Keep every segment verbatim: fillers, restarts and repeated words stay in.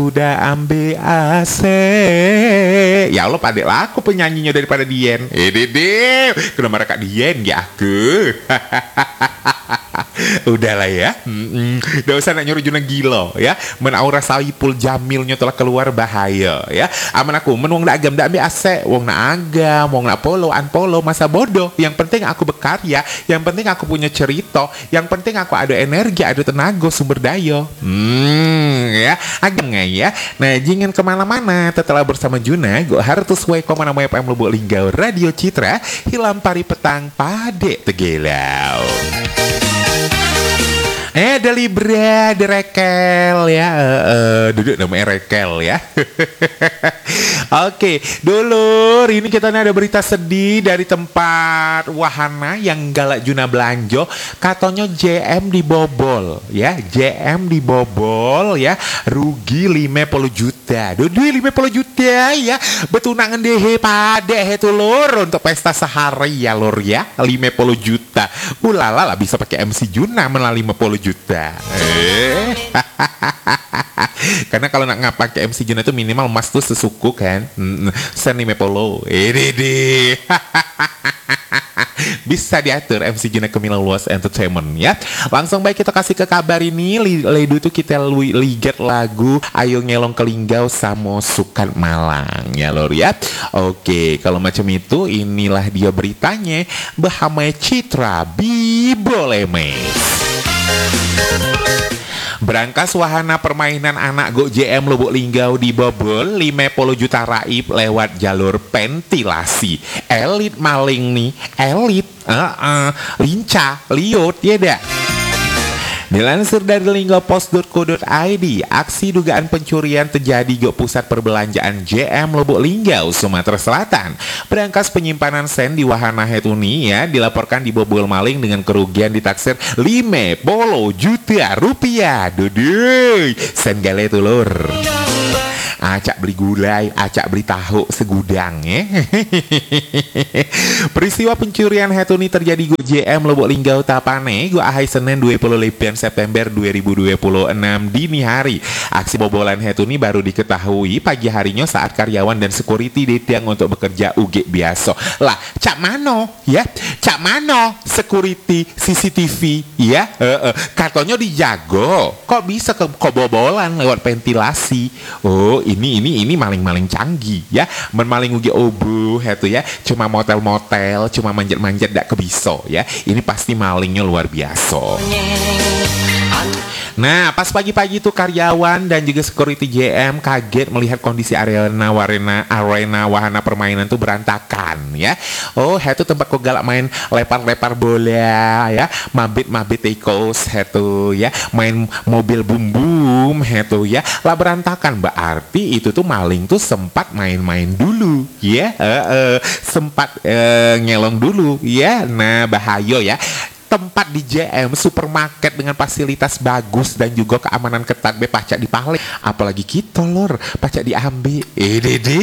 Udah ambil A C. Ya Allah, padek lah aku penyanyinya daripada Dian. Eh dede, kenapa mereka Dian ya aku? Udahlah ya, mm-mm. Gak usah nak nyuruh Juna gila ya. Men aura Saipul Jamilnya telah keluar bahaya ya. Aman aku, men wong nak agam dak ambil asek. Wong nak agam, wong nak polo, unpolo, masa bodoh. Yang penting aku berkarya, yang penting aku punya cerita, yang penting aku ada energi, ada tenaga, sumber daya. Hmm ya, agam nggak ya. Nah, jangan kemana-mana, tetaplah bersama Juna. Gue harus way komana mau F M Lubuk Linggau Radio Citra. Hilam pari petang padek tegelau. Eh, ada Libra, ada Rekel ya, uh, uh, duduk namanya Rekel ya. Oke, dulur, ini kita ada berita sedih dari tempat wahana yang galak Juna belanja. Katanya J M dibobol ya, J M dibobol ya, rugi lima puluh juta. Duduk lima puluh juta ya, betunangan deh padeh itu lur untuk pesta sehari ya lur ya, lima puluh juta. Ulala lah bisa pakai M C Juna melalui lima puluh juta. Eh. Karena kalau nak ngapa ke M C Juna itu minimal emas tuh sesuku kan. Sen lima puluh. Eh dede. Bisa diatur M C Juna ke Milan Luas Entertainment ya. Langsung baik kita kasih ke kabar ini. Ledu tuh kita ligat lagu Ayo Ngelong ke Linggau sama Sukan Malang ya lor ya. Oke, kalau macam itu inilah dia beritanya. Bahamai Citra Bibolemes. Berangkas wahana permainan anak Go J M Lubuk Linggau dibobol lima puluh juta raib lewat jalur ventilasi. Elit maling nih, elit, uh, uh, lincah, liut, ya dah. Dilansir dari linggopos dot co dot i d, aksi dugaan pencurian terjadi di pusat perbelanjaan J M Lubuk Linggau, Sumatera Selatan. Berangkas penyimpanan sen di wahana hetuni ya dilaporkan dibobol maling dengan kerugian ditaksir lima puluh juta rupiah. Duduk, sen gale tulur. Acak beli gulai, acak beli tahu segudang ya. Peristiwa pencurian hetuni terjadi di J M Lubuk Linggau Tapane, gua ahai Senin dua puluh delapan September dua ribu dua puluh enam dini hari. Aksi bobolan hetuni baru diketahui pagi harinya saat karyawan dan security datang untuk bekerja U G biasa. Lah, cak mano ya? Cak mano security C C T V ya? Uh, uh, katanya dijago. Kok bisa ke kebobolan lewat ventilasi? Oh, ini ini ini maling-maling canggih ya, menmaling ugi obu itu ya, cuma motel-motel, cuma manjat-manjat dak kebiso ya, ini pasti malingnya luar biasa. Nah, pas pagi-pagi itu karyawan dan juga security J M kaget melihat kondisi arena warena arena wahana permainan tuh berantakan ya. Oh, itu tempat kok galak main lepar-lepar bola ya, mabit-mabit tikus itu ya, main mobil bum-bum itu ya. Lah berantakan, berarti itu tuh maling tuh sempat main-main dulu ya, uh, uh, sempat uh, ngelong dulu ya. Nah, bahaya ya. Tempat di J M supermarket dengan fasilitas bagus dan juga keamanan ketat be pacak dipalik, apalagi kita lor pacak diambil. Eh dede.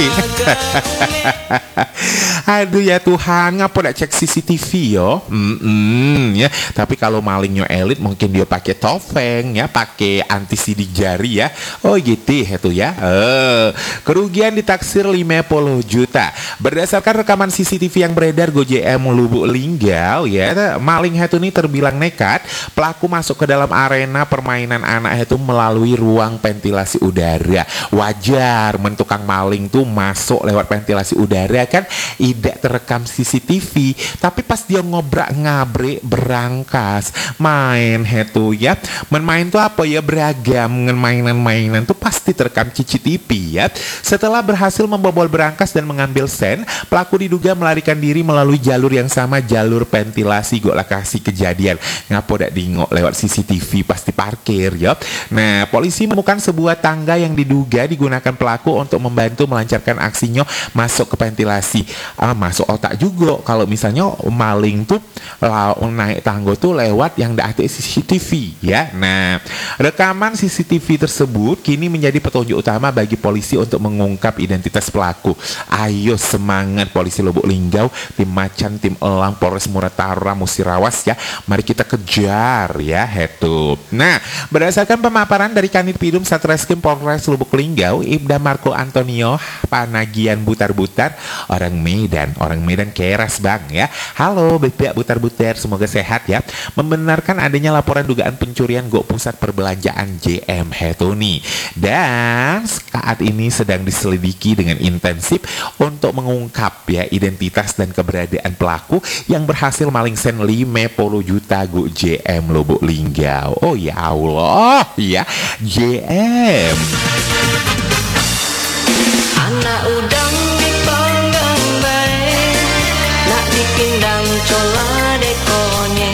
Aduh ya Tuhan, ngapa dak cek C C T V yo? Mm-mm, ya. Tapi kalau malingnya elit mungkin dia pakai topeng ya, pakai anti sidik jari ya. Oh gitu itu ya. Eh, kerugian ditaksir lima puluh juta. Berdasarkan rekaman C C T V yang beredar Go J M Lubuk Linggau ya, maling itu nih terbilang nekat. Pelaku masuk ke dalam arena permainan anak itu melalui ruang ventilasi udara. Wajar mentukang maling tuh masuk lewat ventilasi udara kan, tidak terekam C C T V. Tapi pas dia ngobrak ngabrik berangkas main itu ya, main tuh apa ya, beragam dengan mainan-mainan tuh pasti terekam C C T V ya. Setelah berhasil membobol berangkas dan mengambil sen, pelaku diduga melarikan diri melalui jalur yang sama, jalur ventilasi go lokasi kejadian. Ngapo dak dingok lewat C C T V pasti parkir ya. Nah, polisi menemukan sebuah tangga yang diduga digunakan pelaku untuk membantu melancarkan aksinya masuk ke ventilasi. Ah, masuk otak juga kalau misalnya maling tuh naik tangga tuh lewat yang dak ada C C T V ya. Nah, rekaman C C T V tersebut kini menjadi petunjuk utama bagi polisi untuk mengungkap identitas pelaku. Ayo semangat polisi Lubuk Linggau, tim Macan, tim Elang, Polres Muratara, Musirawas, awas ya. Mari kita kejar ya itu. Nah, berdasarkan pemaparan dari Kanit Pidum Satreskrim Polres Lubuk Linggau, Ibda Marco Antonio Panagian Butar-Butar, orang Medan, orang Medan keras bang ya. Halo Bapak Butar-Butar, semoga sehat ya. Membenarkan adanya laporan dugaan pencurian Go Pusat Perbelanjaan J M Hetoni, dan saat ini sedang diselidiki dengan intensif untuk mengungkap ya identitas dan keberadaan pelaku yang berhasil maling sen lima puluh juta Go J M Lubuk Linggau. Oh ya Allah ya, J M. Anak udang dipanggang baik, nak dipindang cola dekonya.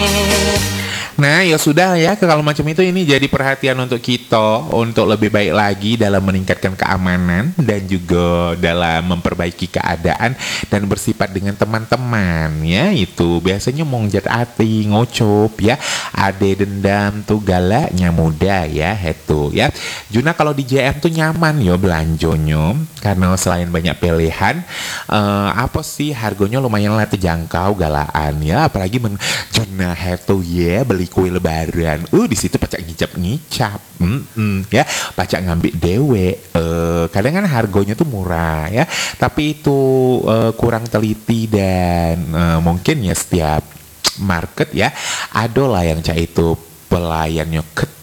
Nah ya sudah ya, kalau macam itu ini jadi perhatian untuk kita untuk lebih baik lagi dalam meningkatkan keamanan dan juga dalam memperbaiki keadaan dan bersifat dengan teman-teman ya. Itu biasanya mau ngejat hati ngocop ya, ade dendam tuh galaknya muda ya itu ya. Juna kalau di J M tuh nyaman yo belanjonya karena selain banyak pilihan, uh, apa sih harganya lumayan lah terjangkau galaan ya, apalagi men Juna itu ya beli kue lebaran, uh di situ pacak ngicap-ngicap, mm -mm, ya pacak ngambil dewe, uh, kadang kan harganya tuh murah ya, tapi itu uh, kurang teliti dan uh, mungkin ya setiap market ya ada lah yang cak itu pelayannya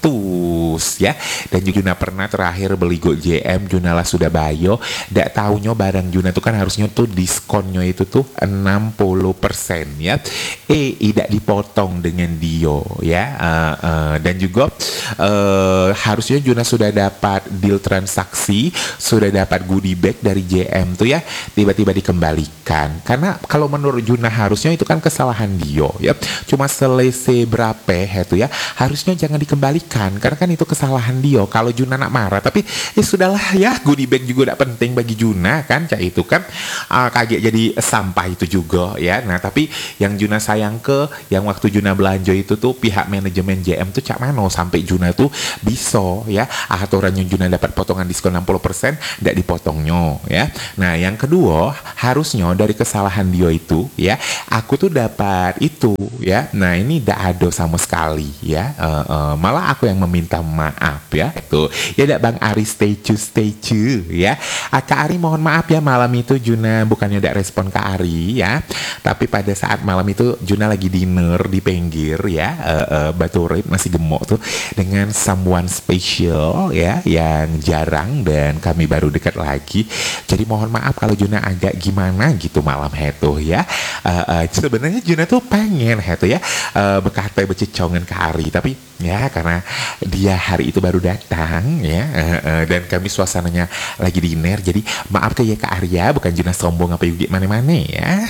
ketus ya. Dan Juna pernah terakhir beli Go J M, Juna lah sudah bayo, dak taunya barang Juna tuh kan harusnya tuh diskonnya itu tuh enam puluh persen ya, eh tidak dipotong dengan Dio ya, uh, uh, dan juga uh, harusnya Juna sudah dapat deal transaksi, sudah dapat goodie bag dari J M tuh ya, tiba-tiba dikembalikan. Karena kalau menurut Juna harusnya itu kan kesalahan Dio ya, cuma selesai berapa itu ya, harusnya jangan dikembalikan karena kan itu kesalahan Dio. Kalau Juna nak marah, tapi ya sudahlah ya, goodie bag juga tidak penting bagi Juna kan, cak itu kan uh, kaget jadi sampah itu juga ya. Nah tapi yang Juna sayang ke yang waktu Juna belanja itu tuh pihak manajemen J M tuh cak mano sampai Juna tuh bisa ya aturannya Juna dapat potongan diskon enam puluh persen tidak dipotongnya ya. Nah yang kedua, harusnya dari kesalahan Dio itu ya aku tuh dapat itu ya. Nah ini tidak ada sama sekali ya, uh, uh, malah aku yang meminta maaf ya itu ya. Dak Bang Ari stay true stay true ya. Kak Ari mohon maaf ya, malam itu Juna bukannya tidak respon Kak Ari ya, tapi pada saat malam itu Juna lagi dinner di pinggir ya, uh, uh, Batu Rip masih gemuk tuh dengan someone special ya yang jarang dan kami baru dekat lagi. Jadi mohon maaf kalau Juna agak gimana gitu malam itu ya. Uh, uh, sebenarnya Juna tuh pengen itu ya uh, berkata bercecongan Kak Ari, tapi ya karena dia hari itu baru datang ya, uh, uh, dan kami suasananya lagi dinner, jadi maaf ke ya Kak Arya, bukan Juna sombong apa yugi mana-mana ya.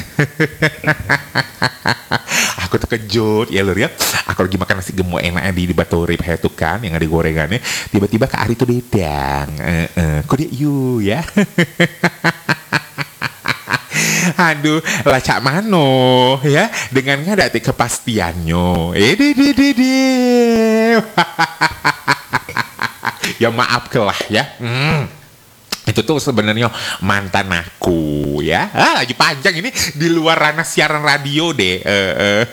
Aku terkejut ya lur ya, aku lagi makan nasi gemuk enak di, di Batu Rip itu kan yang ada gorengannya, tiba-tiba Kak Ari tuh dedang, uh, uh, kok dia you ya. Aduh, lacak mano ya dengan ngadati kepastiannya. Eh, de, de, de, de. Ya maaf kelah ya. Hmm. Itu tuh sebenarnya mantan aku ya. Ah, lagi panjang ini di luar ranah siaran radio deh. Uh, uh.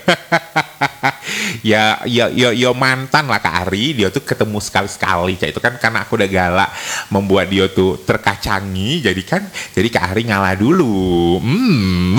ya, ya, ya, ya mantan lah Kak Ari. Dia tuh ketemu sekali-sekali. Kayak itu kan karena aku udah galak membuat dia tuh terkacangi. Jadi kan, jadi Kak Ari ngalah dulu. Hmm.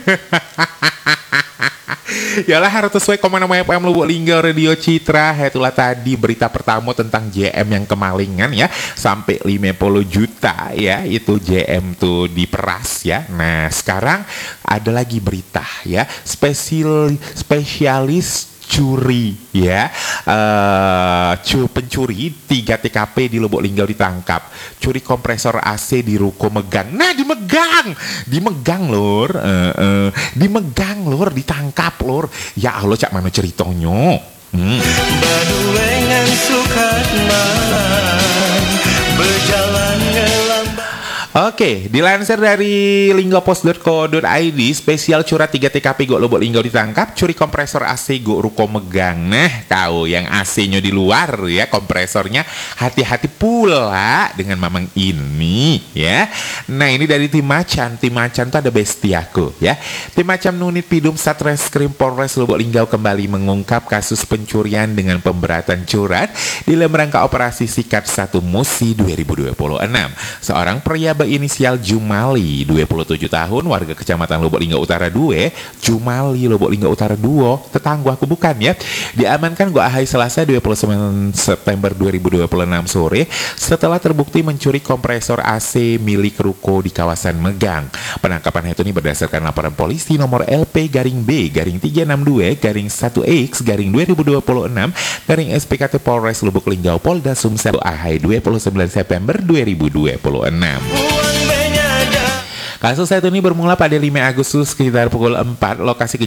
Yalah harus sesuai Komando F M Lubuk Linggau Radio Citra. Itulah tadi berita pertama tentang J M yang kemalingan ya, sampai lima puluh juta ya, itu J M tuh diperas ya. Nah sekarang ada lagi berita ya, spesial spesialis curi ya, uh, pencuri tiga T K P di Lubuk Linggau ditangkap, curi kompresor A C di ruko Megang. Nah dimegang, dimegang lor, uh, uh, dimegang lor, ditangkap lor. Ya Allah cak mana ceritanya? Hmm. Berjalan Oke, dilansir dari linggopos dot co dot i d, spesial curat tiga T K P Gok Lobok Linggau ditangkap curi kompresor A C Gok Ruko Megang. Nah, kau yang A C-nya di luar ya, kompresornya hati-hati pula dengan mamang ini ya. Nah, ini dari tim Macan. Tim Macan tuh ada bestiaku ya. Tim Macan Nunit Pidum Satreskrim Polres Lobok Linggau kembali mengungkap kasus pencurian dengan pemberatan curat dalam rangka operasi Sikat satu Musi dua ribu dua puluh enam. Seorang pria berinisial Jumali, dua puluh tujuh tahun, warga Kecamatan Lobok Linggau Utara dua, Jumali Lobok Linggau Utara dua, tetangga aku bukan ya, diamankan gua ahai Selasa dua puluh sembilan September dua ribu dua puluh enam sore setelah terbukti mencuri kompresor A C milik ruko di kawasan Megang. Penangkapan itu ini berdasarkan laporan polisi nomor L P garing B garing tiga enam dua garing satu X garing dua ribu dua puluh enam garing S P K T Polres Lubuk Linggau Polda Sumsel ahai dua puluh sembilan September dua ribu dua puluh enam. Kasus itu ini bermula pada lima Agustus sekitar pukul empat, lokasi